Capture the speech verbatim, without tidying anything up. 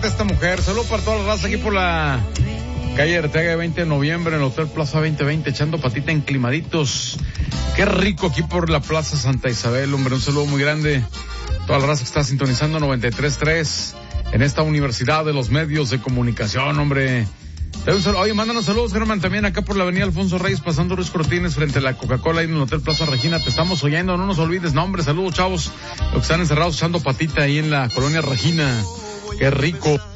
canta esta mujer. Saludos para toda la raza aquí por la calle Arteaga, veinte de noviembre, en el Hotel Plaza veinte veinte, echando patita en Climaditos. Qué rico aquí por la Plaza Santa Isabel, hombre. Un saludo muy grande. Toda la raza que está sintonizando noventa y tres punto tres en esta Universidad de los Medios de Comunicación, hombre. Oye, mándanos saludos, Germán, también acá por la avenida Alfonso Reyes, pasando Ruiz Cortines, frente a la Coca-Cola, ahí en el Hotel Plaza Regina. Te estamos oyendo, no nos olvides, no, hombre, saludos, chavos, los que están encerrados echando patita ahí en la Colonia Regina. Qué rico.